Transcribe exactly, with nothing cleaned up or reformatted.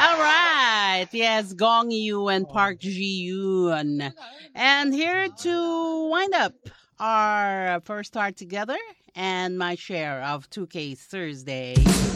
All right. Yes, Gong Yu and Park Ji Yoon. And here to wind up our first start together and my share of two K Thursday.